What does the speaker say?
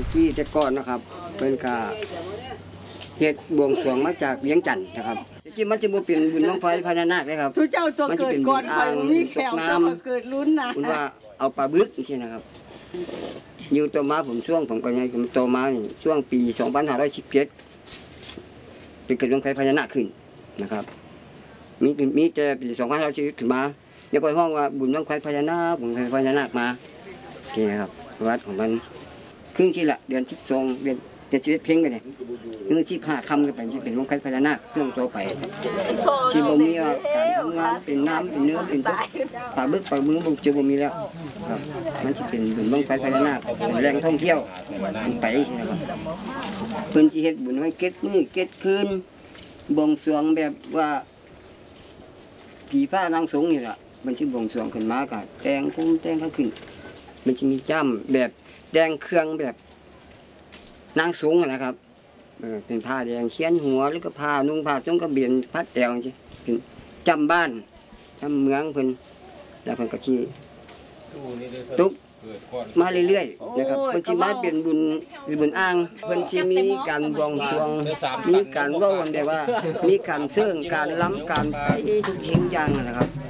ที่แต่ก่อนนะครับเป็นกาเฮ็ดบวงสรวงมาจากเลี้ยงจันทร์นะครับจริงมันจะบ่เป็นบุญบั้งไฟพญานาคเลยครับทุกเจ้าตัวเกิดก่อนคอยมีแขวเจ้าเกิดลุ้นนะคุณว่าเอาปลาบึกใช่นะครับอยู่ตัวมาผมช่วงผมก็ยังผมโตมาช่วงปี2517เป็นเกิดบั้งไฟพญานาคขึ้นนะครับมีแต่ปี2510ขึ้นมายังก็ห้องว่าบุญบั้งไฟพญานาคบุญบั้งไฟพญานาคมานี่นะครับวัดของมันครึ่งที่ละเดือน12เดือนชีวิตเพ่งกันเนี่ยนึกที่ขาคำกันไปที่เป็นวงการพญานาคเครื่องโตไปที่บ่มีการทำงานเป็นน้ำเป็นเนื้อเป็นปลาบึกปลามือบุกจะบ่มีแล้วครับมันจะเป็นบุญวงการพญานาคเป็นแหล่งท่องเที่ยวไปนะครับเพิ่นสิเฮ็ดบุญไว้เก็ดมื้อเก็ดคืนบวงสรวงแบบว่าผีฟ้านางสงนี่ล่ะมันสิบวงสรวงขึ้นมาก็แต่งภูมิแต่งข้างขึ้นมันจะมีจ้ำแบบแต่งเครื่องแบบนางสูงนะครับเป็นผ้าแดงเขียนหัวหรือก็ผ้านุ่งผ้าทรงกระเบียนพัดแอวจริงเป็นจำบ้านจำเมืองเพิ่นแล้วเพิ่นก็ที่ตุกมาเรื่อยๆนะครับเพิ่นสิมาเป็นบุญอ้างเพิ่นสิมีการบวงสรวงมีการเว้ากันได้ว่ามีการเชิงการล้ำการไปทุกสิ่งอย่างนะครับ